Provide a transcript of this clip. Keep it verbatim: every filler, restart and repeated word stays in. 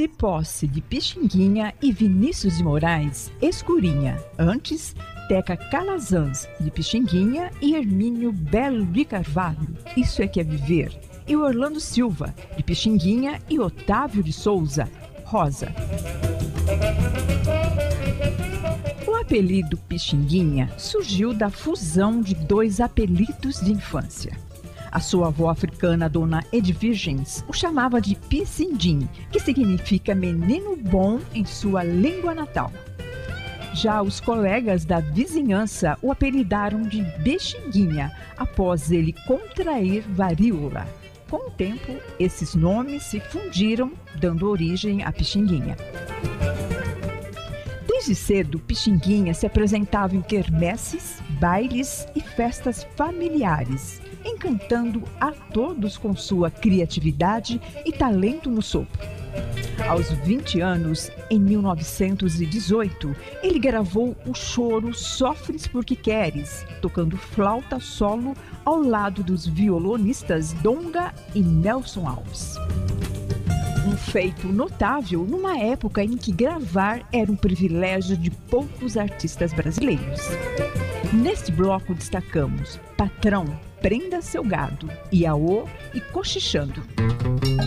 de posse de Pixinguinha e Vinícius de Moraes, Escurinha. Antes, Teca Calazans, de Pixinguinha, e Hermínio Belo de Carvalho, Isso é que é Viver. E o Orlando Silva, de Pixinguinha, e Otávio de Souza, Rosa. O apelido Pixinguinha surgiu da fusão de dois apelidos de infância. A sua avó africana, Dona Edvigens, o chamava de Pissindim, que significa menino bom em sua língua natal. Já os colegas da vizinhança o apelidaram de Bexinguinha, após ele contrair varíola. Com o tempo, esses nomes se fundiram, dando origem a Pixinguinha. Desde cedo, Pixinguinha se apresentava em quermesses, bailes e festas familiares, encantando a todos com sua criatividade e talento no sopro. Aos vinte anos, em mil novecentos e dezoito, ele gravou o choro Sofres Porque Queres, tocando flauta solo ao lado dos violonistas Donga e Nelson Alves. Um feito notável numa época em que gravar era um privilégio de poucos artistas brasileiros. Neste bloco destacamos Patrão, Prenda Seu Gado, Iaô e Cochichando.